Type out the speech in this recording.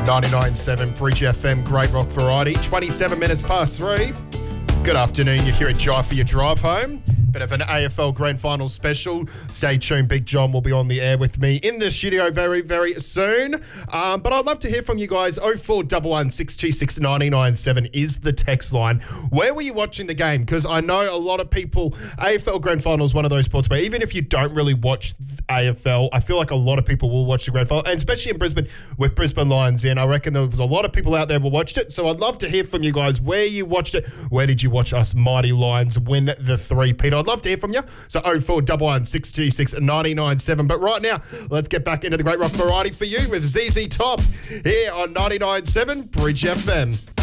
99.7 Bridge FM, Great Rock Variety. 27 minutes past 3. Good afternoon. You're here at Jai for your drive home. Bit of an AFL Grand Final special. Stay tuned. Big John will be on the air with me in the studio very, very soon. But I'd love to hear from you guys. 0411 626 997 is the text line. Where were you watching the game? Because I know a lot of people, AFL Grand Final is one of those sports where even if you don't really watch AFL, I feel like a lot of people will watch the Grand Final, and especially in Brisbane with Brisbane Lions in. I reckon there was a lot of people out there who watched it. So I'd love to hear from you guys where you watched it. Where did you watch us Mighty Lions win the three-peat? I'd love to hear from you. So 0411 626 997. But right now, let's get back into the Great Rock Variety for you with ZZ Top here on 99.7 Bridge FM.